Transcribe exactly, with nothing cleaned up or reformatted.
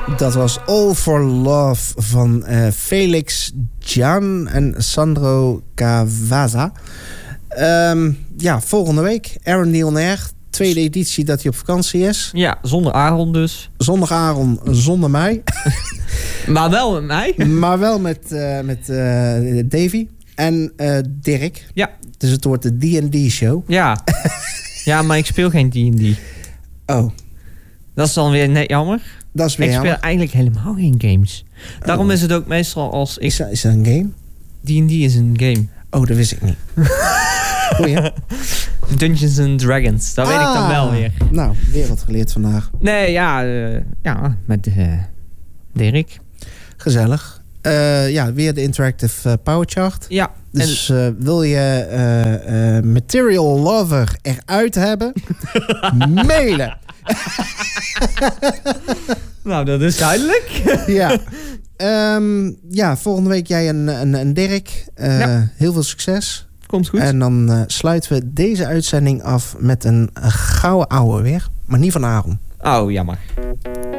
Dat was All for Love van uh, Felix Jan en Sandro Cavazza. Um, ja, volgende week. Aaron Neal Nair. Tweede editie dat hij op vakantie is. Ja, zonder Aaron dus. Zonder Aaron, zonder mij. Maar wel met mij. Maar wel met, uh, met uh, Davy en uh, Dirk. Ja. Dus het wordt de D en D show. Ja. Ja, maar ik speel geen D en D. Oh. Dat is dan weer net jammer. Dat is weer ik jammer. speel eigenlijk helemaal geen games. Daarom oh. is het ook meestal als ik... Is dat, is dat een game? D en D is een game. Oh, dat wist ik niet. Goeie. Dungeons and Dragons, dat ah, weet ik dan wel weer. Nou, weer wat geleerd vandaag. Nee, ja, uh, ja met uh, Dirk. Gezellig. Uh, ja, weer de Interactive uh, Power Chart. Ja. Dus uh, wil je uh, uh, Material Lover eruit hebben? Mailen. Nou, dat is duidelijk. Ja. Um, ja, volgende week jij en, en, en Dirk. Uh, ja. Heel veel succes. Komt goed. En dan uh, sluiten we deze uitzending af met een, een gouden ouwe weer. Maar niet van Aaron. Oh, jammer.